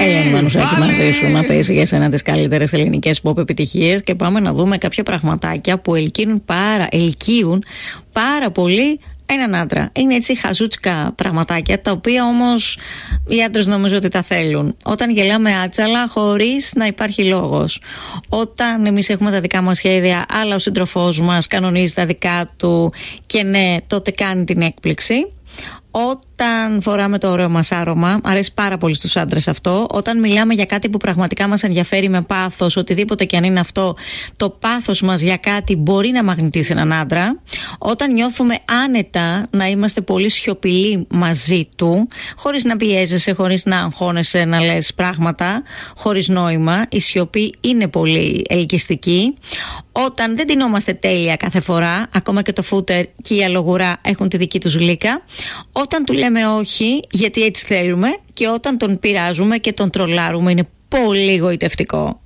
Έλενα Μανουσάκη μαζί σου να πέσει για σένα τις καλύτερες ελληνικές pop επιτυχίες και πάμε να δούμε κάποια πραγματάκια που ελκύουν πάρα πολύ έναν άντρα. Είναι έτσι χαζούτσικα πραγματάκια, τα οποία όμως οι άντρες νομίζω ότι τα θέλουν. Όταν γελάμε άτσαλα χωρίς να υπάρχει λόγος. Όταν εμείς έχουμε τα δικά μας σχέδια, αλλά ο σύντροφός μας κανονίζει τα δικά του και ναι, τότε κάνει την έκπληξη. Όταν φοράμε το ωραίο μας άρωμα, αρέσει πάρα πολύ στους άντρες αυτό. Όταν μιλάμε για κάτι που πραγματικά μας ενδιαφέρει με πάθος, οτιδήποτε και αν είναι αυτό, το πάθος μας για κάτι μπορεί να μαγνητήσει έναν άντρα. Όταν νιώθουμε άνετα να είμαστε πολύ σιωπηλοί μαζί του, χωρίς να πιέζεσαι, χωρίς να αγχώνεσαι, να λες πράγματα χωρίς νόημα, η σιωπή είναι πολύ ελκυστική. Όταν δεν ντυνόμαστε τέλεια κάθε φορά, ακόμα και το φούτερ και η αλογουρά έχουν τη δική τους γλύκα. Όταν του λέμε όχι, γιατί έτσι θέλουμε, και όταν τον πειράζουμε και τον τρολάρουμε, είναι πολύ γοητευτικό.